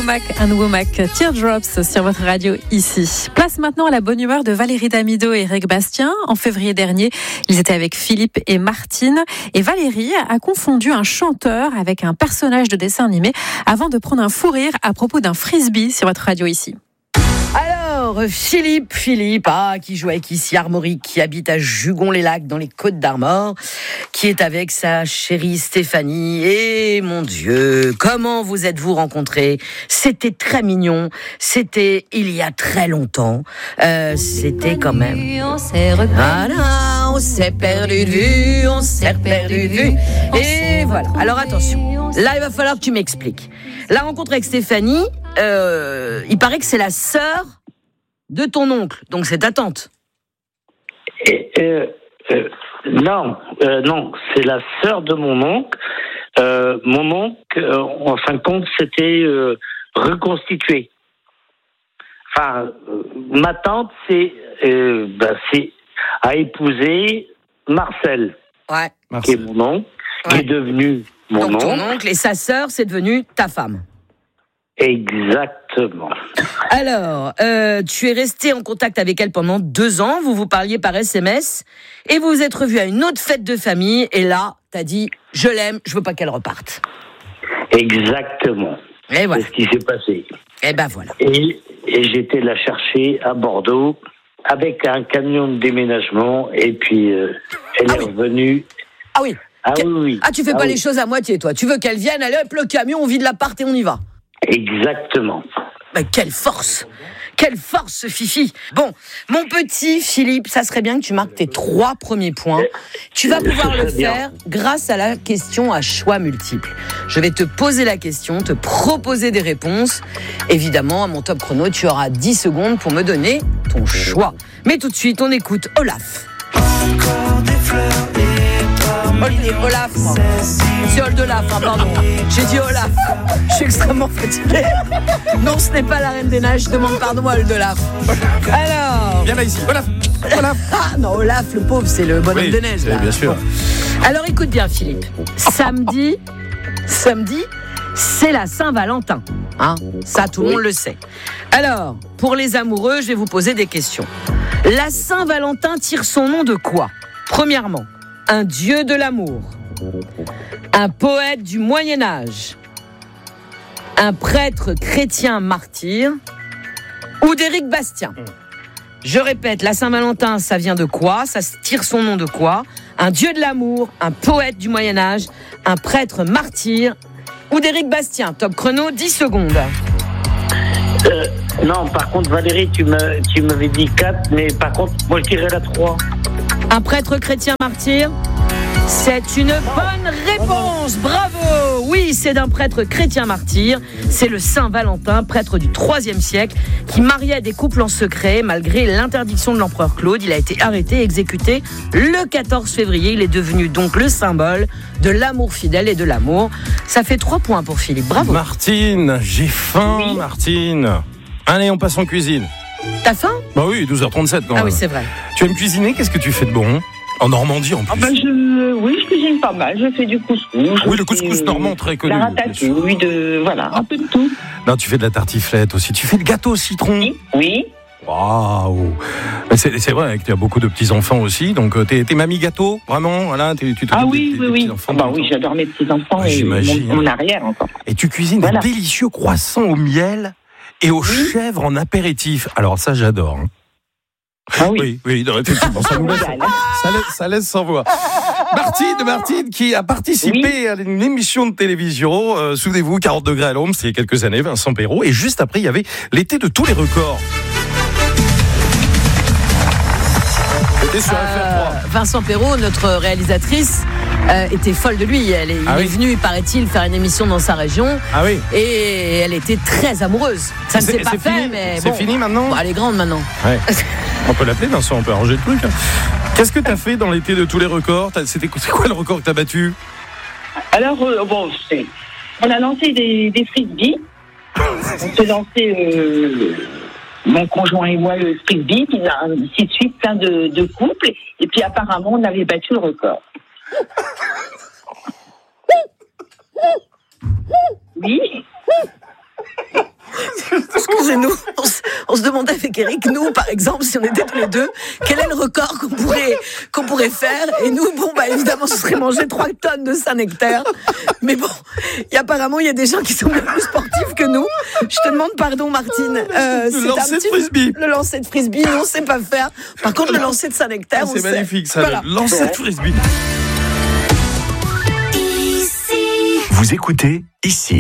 Womack and Womack, Teardrops sur votre radio ici. Place maintenant à la bonne humeur de Valérie Damido et Eric Bastien. En février dernier, ils étaient avec Philippe et Martine. Et Valérie a confondu un chanteur avec un personnage de dessin animé avant de prendre un fou rire à propos d'un frisbee sur votre radio ici. Alors, Philippe, qui joue avec Issy Armorique, qui habite à Jugon-les-Lacs dans les Côtes-d'Armor, qui est avec sa chérie Stéphanie. Et mon Dieu, comment vous êtes-vous rencontrés ? C'était très mignon. C'était il y a très longtemps. C'était quand même. Voilà, on s'est perdu de vue, on s'est perdu de vue. Et voilà. Alors attention, là il va falloir que tu m'expliques. La rencontre avec Stéphanie, il paraît que c'est la sœur de ton oncle, donc c'est ta tante. Non, c'est la sœur de mon oncle. Mon oncle, en fin de compte, s'était reconstitué. Enfin, ma tante, a épousé Marcel, qui est mon oncle, qui est devenu mon oncle. Donc ton oncle et sa sœur, c'est devenu ta femme. Exactement. Alors, tu es resté en contact avec elle pendant 2 ans, vous vous parliez par SMS, et vous vous êtes revus à une autre fête de famille, et là, t'as dit, je l'aime, je veux pas qu'elle reparte. Exactement. Et voilà. C'est ce qui s'est passé. Et ben voilà. Et j'étais la chercher à Bordeaux avec un camion de déménagement, et puis elle est revenue. Ah oui. Oui. Ah, tu fais pas les choses à moitié, toi. Tu veux qu'elle vienne, allez hop, le camion, on vide l'appart et on y va. Exactement. Mais quelle force, ce Fifi. Bon, mon petit Philippe, ça serait bien que tu marques tes 3 premiers points. Tu vas pouvoir le faire grâce à la question à choix multiples. Je vais te poser la question, te proposer des réponses. Évidemment, à mon top chrono, tu auras 10 secondes pour me donner ton choix. Mais tout de suite, on écoute Olaf. Encore des fleurs Olaf, moi. C'est Olaf, pardon. J'ai dit Olaf. Je suis extrêmement fatiguée. Non, ce n'est pas la Reine des Neiges. Je demande pardon à Olaf. Alors. Viens là ici, Olaf. Ah non, Olaf, le pauvre, c'est le bonhomme des neiges. Là. Bien sûr. Bon. Alors écoute bien, Philippe. Samedi, c'est la Saint-Valentin. Hein, ça, tout le monde le sait. Alors, pour les amoureux, je vais vous poser des questions. La Saint-Valentin tire son nom de quoi ? Premièrement, un dieu de l'amour, un poète du Moyen-Âge, un prêtre chrétien martyr ou d'Éric Bastien. Je répète, la Saint-Valentin, ça vient de quoi ? Ça tire son nom de quoi ? Un dieu de l'amour, un poète du Moyen-Âge, un prêtre martyr ou d'Éric Bastien. Top chrono, 10 secondes. Non, par contre, Valérie, tu m'avais dit 4, mais par contre, moi, je dirais la 3. Un prêtre chrétien martyr ? C'est une bonne réponse, bravo. Oui, c'est d'un prêtre chrétien martyr. C'est le Saint Valentin, prêtre du IIIe siècle, qui mariait des couples en secret malgré l'interdiction de l'empereur Claude. Il a été arrêté et exécuté le 14 février. Il est devenu donc le symbole de l'amour fidèle et de l'amour. Ça fait 3 points pour Philippe, bravo. Martine, j'ai faim, oui. Martine. Allez, on passe en cuisine. T'as faim ? Bah oui, 12h37 quand même. Ah oui, c'est vrai. Tu aimes cuisiner ? Qu'est-ce que tu fais de bon ? En Normandie en plus. Je cuisine pas mal. Je fais du couscous. Oui, le couscous normand très connu. La ratatouille, un peu de tout. Non, tu fais de la tartiflette aussi. Tu fais le gâteau au citron. Oui. Waouh. C'est vrai que tu as beaucoup de petits-enfants aussi. Donc, t'es mamie gâteau, vraiment voilà, tu oui. Oui, j'adore mes petits-enfants et mon arrière encore. Et tu cuisines des délicieux croissants au miel et aux chèvres en apéritif. Alors ça, j'adore. Hein. Ah oui. Oui, non, effectivement, ça laisse sans voix. Martine, qui a participé à une émission de télévision, souvenez-vous, 40 degrés à l'ombre, c'est il y a quelques années, Vincent Perrault, et juste après, il y avait l'été de tous les records. C'était sur FR3. Vincent Perrault, notre réalisatrice, était folle de lui. Il est venu, paraît-il, faire une émission dans sa région. Ah oui. Et elle était très amoureuse. Ça ne s'est pas fait, mais c'est fini maintenant. Bon, elle est grande maintenant. Ouais. On peut l'appeler Vincent, on peut arranger le truc. Qu'est-ce que t'as fait dans l'été de tous les records ? C'est quoi le record que t'as battu ? Alors, on a lancé des frisbees. On s'est lancé, mon conjoint et moi, le frisbee, puis ainsi de suite, plein de couples. Et puis apparemment, on avait battu le record. Oui. Et nous, on se demandait avec Eric, nous, par exemple, si on était tous les deux, quel est le record qu'on pourrait faire. Et nous, évidemment, ce serait manger 3 tonnes de Saint-Nectaire. Mais bon, apparemment, il y a des gens qui sont bien plus sportifs que nous. Je te demande pardon, Martine. Le lancer de frisbee. Le lancer de frisbee, nous, on sait pas faire. Par contre, le lancer de Saint-Nectaire, on sait. C'est magnifique, ça. Voilà. Le lancer de frisbee. Vous écoutez ici.